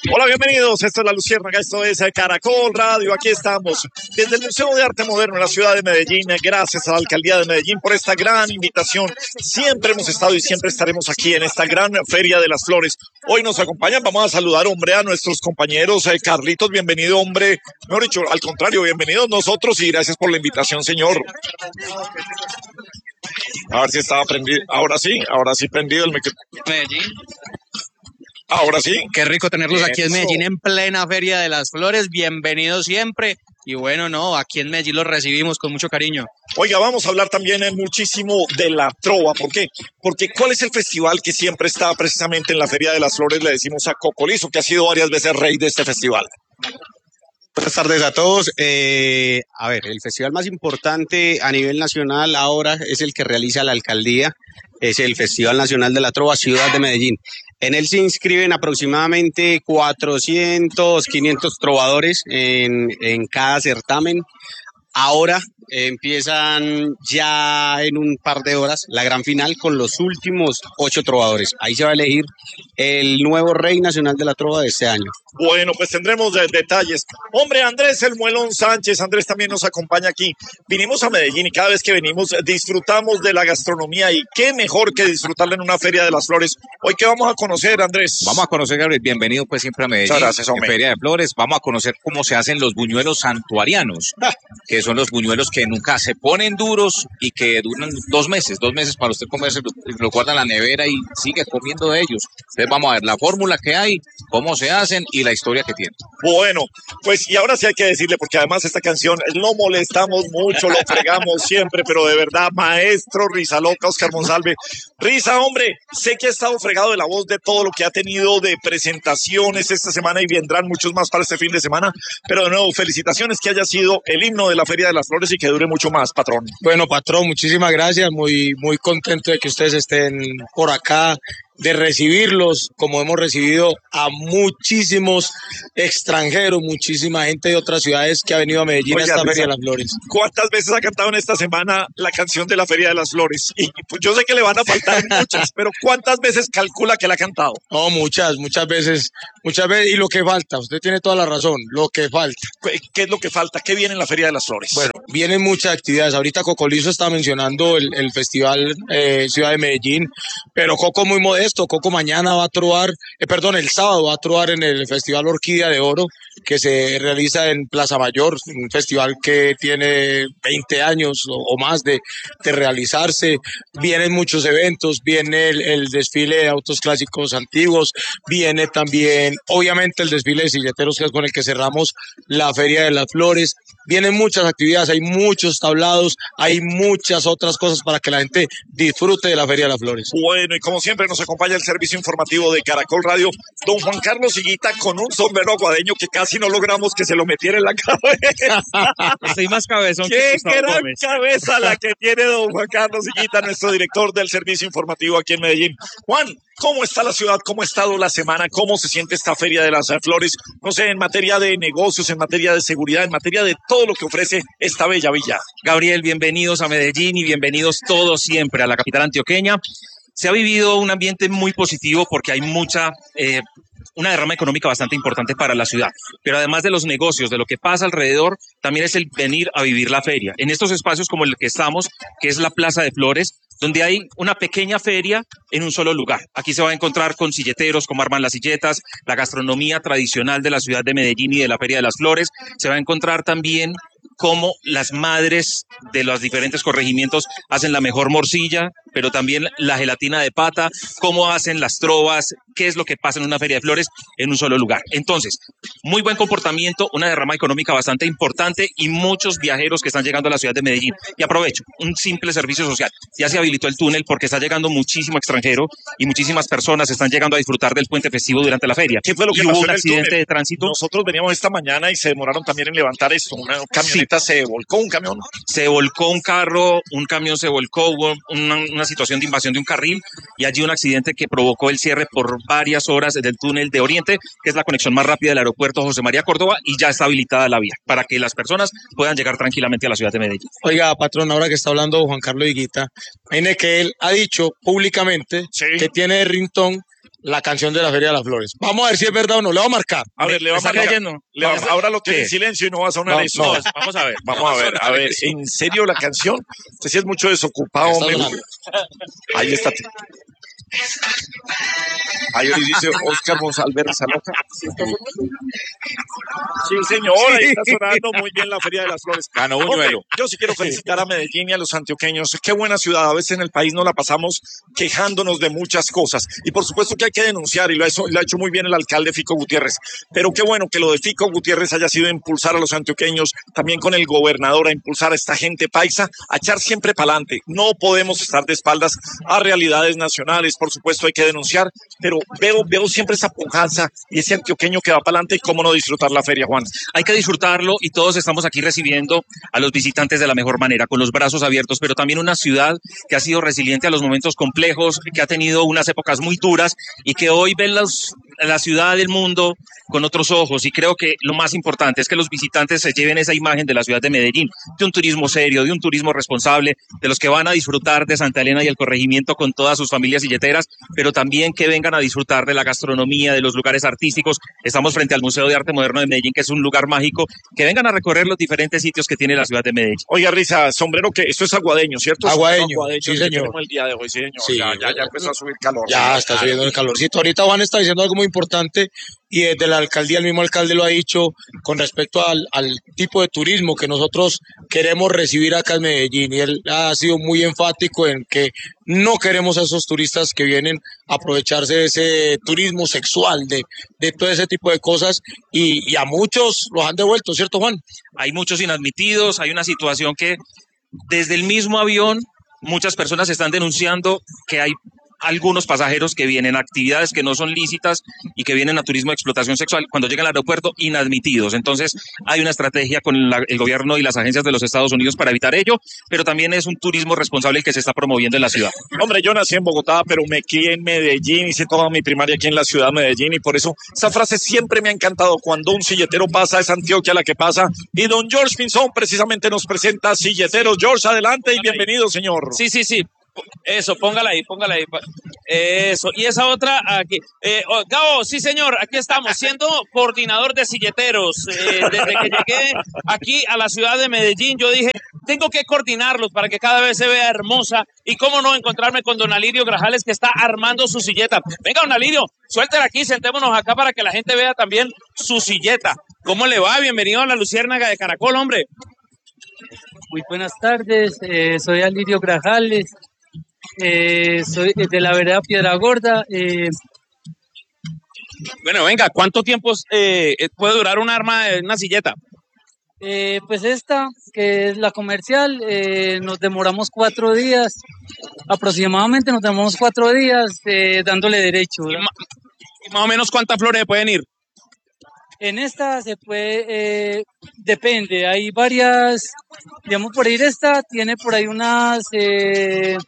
Hola, bienvenidos. Esto es La Luciérnaga, esto es Caracol Radio. Aquí estamos desde el Museo de Arte Moderno en la ciudad de Medellín. Gracias a la Alcaldía de Medellín por esta gran invitación. Siempre hemos estado y siempre estaremos aquí en esta gran Feria de las Flores. Hoy nos acompañan, vamos a saludar, hombre, a nuestros compañeros. Carlitos, bienvenido, hombre. Mejor dicho, al contrario, bienvenidos nosotros y gracias por la invitación, señor. A ver si estaba prendido. Ahora sí prendido el micrófono. Medellín. Ahora sí. Qué rico tenerlos aquí en Medellín en plena Feria de las Flores. Bienvenidos siempre. Y bueno, no, aquí en Medellín los recibimos con mucho cariño. Oiga, vamos a hablar también muchísimo de la trova. ¿Por qué? Porque ¿cuál es el festival que siempre está precisamente en la Feria de las Flores? Le decimos a Cocolizo, que ha sido varias veces rey de este festival. Buenas tardes a todos. A ver, el festival más importante a nivel nacional ahora es el que realiza la alcaldía, es el Festival Nacional de la Trova Ciudad de Medellín. En él se inscriben aproximadamente 400, 500 trovadores en cada certamen. Ahora empiezan ya en un par de horas la gran final con los últimos 8 trovadores. Ahí se va a elegir el nuevo rey nacional de la trova de este año. Bueno, pues tendremos detalles. Hombre, Andrés El Muelón Sánchez, Andrés también nos acompaña aquí. Vinimos a Medellín y cada vez que venimos disfrutamos de la gastronomía y qué mejor que disfrutarla en una Feria de las Flores. Hoy, ¿qué vamos a conocer, Andrés? Vamos a conocer, Gabriel, bienvenido pues siempre a Medellín. Muchas gracias, hombre. En Feria de Flores. Vamos a conocer cómo se hacen los buñuelos santuarianos, que son los buñuelos que nunca se ponen duros y que duran 2 meses para usted comerse, lo guarda en la nevera y sigue comiendo de ellos. Entonces vamos a ver la fórmula que hay, cómo se hacen y la historia que tienen. Bueno, pues y ahora sí hay que decirle, porque además esta canción lo molestamos mucho, lo fregamos siempre, pero de verdad, maestro Risa Loca, Oscar Monsalve. Risa, hombre, sé que ha estado fregado de la voz de todo lo que ha tenido de presentaciones esta semana y vendrán muchos más para este fin de semana, pero de nuevo, felicitaciones que haya sido el himno de la Feria de las Flores y que dure mucho más, patrón. Bueno, patrón, muchísimas gracias, muy contento de que ustedes estén por acá, de recibirlos, como hemos recibido a muchísimos extranjeros, muchísima gente de otras ciudades que ha venido a Medellín. Oiga, a esta Feria de las Flores. ¿Cuántas veces ha cantado en esta semana la canción de la Feria de las Flores? Y pues yo sé que le van a faltar muchas, pero ¿cuántas veces calcula que la ha cantado? No, muchas veces, y lo que falta, usted tiene toda la razón, lo que falta. ¿Qué es lo que falta? ¿Qué viene en la Feria de las Flores? Bueno, vienen muchas actividades. Ahorita Cocolizo está mencionando el Festival Ciudad de Medellín, pero Coco muy modesto. Coco mañana va a trovar, el sábado va a trovar en el Festival Orquídea de Oro, que se realiza en Plaza Mayor, un festival que tiene 20 años o más de realizarse. Vienen muchos eventos, viene el desfile de autos clásicos antiguos, viene también, obviamente, el desfile de silleteros, que es con el que cerramos la Feria de las Flores. Vienen muchas actividades, hay muchos tablados, hay muchas otras cosas para que la gente disfrute de la Feria de las Flores. Bueno, y como siempre nos acompaña el servicio informativo de Caracol Radio, don Juan Carlos Higuita, con un sombrero aguadeño que casi no logramos que se lo metiera en la cabeza. Estoy más cabezón que ¡Qué Gustavo gran Gómez! Cabeza la que tiene don Juan Carlos Higuita, nuestro director del servicio informativo aquí en Medellín! Juan, ¿cómo está la ciudad? ¿Cómo ha estado la semana? ¿Cómo se siente esta Feria de las Flores? No sé, en materia de negocios, en materia de seguridad, en materia de todo lo que ofrece esta bella villa. Gabriel, bienvenidos a Medellín y bienvenidos todos siempre a la capital antioqueña. Se ha vivido un ambiente muy positivo porque hay una derrama económica bastante importante para la ciudad, pero además de los negocios, de lo que pasa alrededor, también es el venir a vivir la feria. En estos espacios como el que estamos, que es la Plaza de Flores, donde hay una pequeña feria en un solo lugar. Aquí se va a encontrar con silleteros, cómo arman las silletas, la gastronomía tradicional de la ciudad de Medellín y de la Feria de las Flores. Se va a encontrar también cómo las madres de los diferentes corregimientos hacen la mejor morcilla, pero también la gelatina de pata, cómo hacen las trovas, qué es lo que pasa en una feria de flores en un solo lugar. Entonces, muy buen comportamiento, una derrama económica bastante importante y muchos viajeros que están llegando a la ciudad de Medellín. Y aprovecho, un simple servicio social. Ya se habilitó el túnel porque está llegando muchísimo extranjero y muchísimas personas están llegando a disfrutar del puente festivo durante la feria. ¿Qué fue lo que y pasó hubo en un el accidente túnel? de tránsito. Nosotros veníamos esta mañana y se demoraron también en levantar esto. Una camioneta se volcó, un camión. Se volcó un carro, un camión se volcó, hubo una situación de invasión de un carril y allí un accidente que provocó el cierre por varias horas del túnel de Oriente, que es la conexión más rápida del aeropuerto José María Córdoba, y ya está habilitada la vía para que las personas puedan llegar tranquilamente a la ciudad de Medellín. Oiga, patrón, ahora que está hablando Juan Carlos Higuita, imagine que él ha dicho públicamente que tiene de ringtone la canción de la Feria de las Flores. Vamos a ver si es verdad o no, le voy a marcar. A ver, le vamos a creyendo? ahora lo tiene ¿Qué? en silencio y no va a sonar No, eso. no. Vamos a ver. Vamos a ver, ¿en serio la canción? Usted sí es mucho desocupado, Está hombre. sonando. Ahí está. Ahí dice Oscar Monsalve Saloca. Sí, señor, ahí está sonando muy bien la Feria de las Flores. Ganó Hombre, Buñuelo. yo sí quiero felicitar a Medellín y a los antioqueños. Qué buena ciudad. A veces en el país nos la pasamos quejándonos de muchas cosas. Y por supuesto que hay que denunciar, y lo ha hecho muy bien el alcalde Fico Gutiérrez. Pero qué bueno que lo de Fico Gutiérrez haya sido impulsar a los antioqueños, también con el gobernador, a impulsar a esta gente paisa, a echar siempre para adelante. No podemos estar de espaldas a realidades nacionales. Por supuesto hay que denunciar, pero veo siempre esa pujanza y ese antioqueño que va para adelante, y cómo no disfrutar la feria, Juan. Hay que disfrutarlo y todos estamos aquí recibiendo a los visitantes de la mejor manera, con los brazos abiertos, pero también una ciudad que ha sido resiliente a los momentos complejos, que ha tenido unas épocas muy duras y que hoy ven la ciudad del mundo con otros ojos. Y creo que lo más importante es que los visitantes se lleven esa imagen de la ciudad de Medellín, de un turismo serio, de un turismo responsable, de los que van a disfrutar de Santa Elena y el corregimiento con todas sus familias silleteras, pero también que vengan a disfrutar de la gastronomía, de los lugares artísticos. Estamos frente al Museo de Arte Moderno de Medellín, que es un lugar mágico. Que vengan a recorrer los diferentes sitios que tiene la ciudad de Medellín. Oiga, Risa, sombrero, que esto es aguadeño, ¿cierto? Aguadeño, sí, que señor. tenemos el día de hoy, sí, señor. Sí. Ya empezó a subir calor. Ya está subiendo el calorcito. Ahorita Juan está diciendo algo muy importante y desde la alcaldía, el mismo alcalde lo ha dicho con respecto al tipo de turismo que nosotros queremos recibir acá en Medellín, y él ha sido muy enfático en que no queremos a esos turistas que vienen a aprovecharse de ese turismo sexual, de todo ese tipo de cosas, y a muchos los han devuelto, ¿cierto, Juan? Hay muchos inadmitidos, hay una situación que desde el mismo avión muchas personas están denunciando que hay algunos pasajeros que vienen a actividades que no son lícitas y que vienen a turismo de explotación sexual cuando llegan al aeropuerto inadmitidos. Entonces hay una estrategia con el gobierno y las agencias de los Estados Unidos para evitar ello, pero también es un turismo responsable el que se está promoviendo en la ciudad. Hombre, yo nací en Bogotá, pero me crié en Medellín, hice toda mi primaria aquí en la ciudad de Medellín, y por eso esa frase siempre me ha encantado. Cuando un silletero pasa, es Antioquia la que pasa. Y don George Pinzón precisamente nos presenta Silleteros. George, adelante y bienvenido, señor. Sí. Eso, póngala ahí. Eso. Y esa otra aquí. Gabo, sí, señor, aquí estamos, siendo coordinador de silleteros. Desde que llegué aquí a la ciudad de Medellín, yo dije, tengo que coordinarlos para que cada vez se vea hermosa. Y cómo no encontrarme con don Alirio Grajales, que está armando su silleta. Venga, don Alirio, suéltela aquí, sentémonos acá para que la gente vea también su silleta. ¿Cómo le va? Bienvenido a la Luciérnaga de Caracol, hombre. Muy buenas tardes, soy Alirio Grajales, soy de la vereda Piedra Gorda. Bueno, venga, ¿cuánto tiempo puede durar un arma en una silleta? Pues esta, que es la comercial, nos demoramos 4 días, aproximadamente nos demoramos 4 días dándole derecho. ¿Y más o menos cuántas flores pueden ir? En esta se puede, depende, hay varias, digamos, por ahí esta tiene por ahí unas 10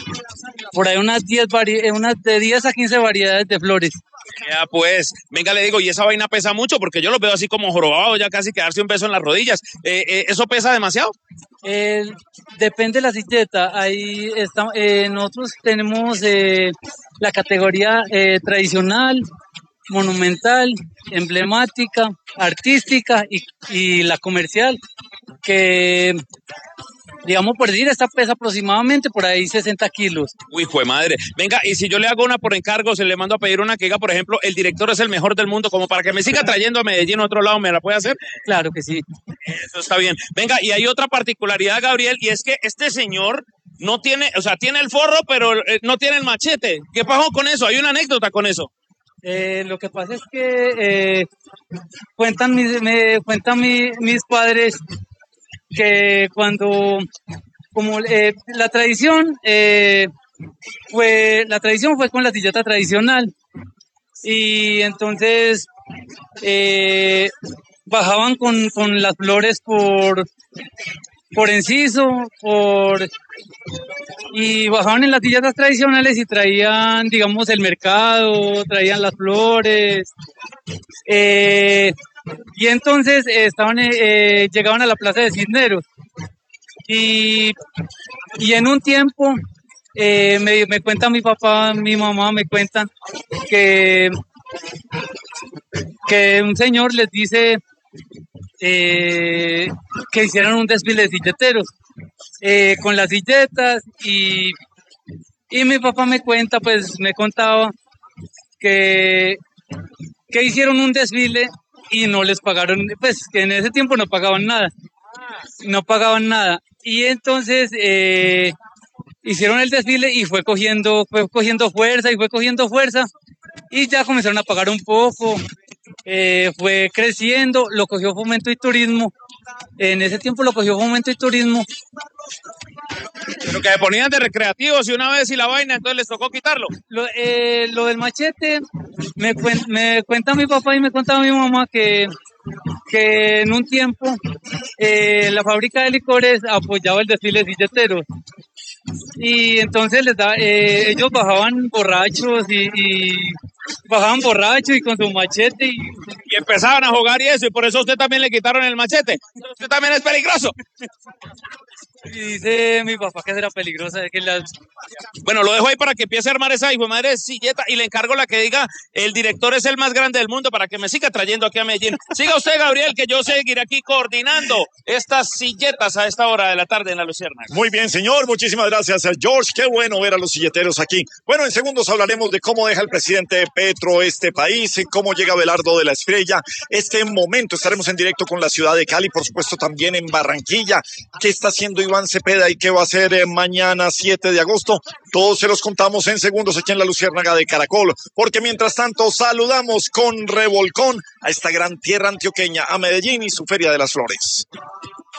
unas de 10 a 15 variedades de flores. Ya pues, venga, le digo, y esa vaina pesa mucho porque yo los veo así como jorobados, ya casi quedarse un beso en las rodillas. ¿Eso pesa demasiado? Depende de la silleta. Ahí está, nosotros tenemos la categoría tradicional, monumental, emblemática, artística y la comercial, que digamos, por decir, esta pesa aproximadamente por ahí 60 kilos. Uy, jue madre. Venga, y si yo le hago una por encargo, se le mando a pedir una que diga, por ejemplo, el director es el mejor del mundo, como para que me siga trayendo a Medellín a otro lado, ¿me la puede hacer? Claro que sí. Eso está bien. Venga, y hay otra particularidad, Gabriel, y es que este señor no tiene, o sea, tiene el forro, pero no tiene el machete. ¿Qué pasó con eso? Hay una anécdota con eso. Lo que pasa es que cuentan mis padres que cuando, como la tradición fue con la silleta tradicional, y entonces bajaban con las flores por enciso, y bajaban en las silletas tradicionales y traían, digamos, el mercado, traían las flores, y entonces llegaban a la Plaza de Cisneros, y en un tiempo me cuenta mi papá, mi mamá me cuentan que, que un señor les dice que hicieron un desfile de silleteros con las silletas y mi papá me cuenta, pues me contaba que, que hicieron un desfile y no les pagaron, pues que en ese tiempo no pagaban nada, no pagaban nada. Y entonces hicieron el desfile y fue cogiendo fuerza y fue cogiendo fuerza y ya comenzaron a pagar un poco, fue creciendo, lo cogió Fomento y Turismo, en ese tiempo lo cogió Fomento y Turismo. Pero que se ponían de recreativos y una vez y la vaina, entonces les tocó quitarlo. Lo del machete, me cuenta mi papá y me contaba mi mamá que en un tiempo la fábrica de licores apoyaba el desfile de silleteros. Y entonces ellos bajaban borrachos y bajaban borrachos y con su machete Y empezaban a jugar y eso, y por eso a usted también le quitaron el machete. Usted también es peligroso. y dice mi papá que será peligrosa. Bueno, lo dejo ahí para que empiece a armar esa hijo de madre silleta y le encargo la que diga el director es el más grande del mundo para que me siga trayendo aquí a Medellín. Siga usted, Gabriel, que yo seguiré aquí coordinando estas silletas a esta hora de la tarde en La Luciérnaga. Muy bien, señor. Muchísimas gracias, George. Qué bueno ver a los silleteros aquí. Bueno, en segundos hablaremos de cómo deja el presidente Petro este país, cómo llega Abelardo de la Espriella. Este momento estaremos en directo con la ciudad de Cali, por supuesto también en Barranquilla. ¿Qué está haciendo Iván Cepeda y qué va a hacer mañana 7 de agosto? Todos se los contamos en segundos aquí en La Luciérnaga de Caracol, porque mientras tanto saludamos con revolcón a esta gran tierra antioqueña, a Medellín y su Feria de las Flores.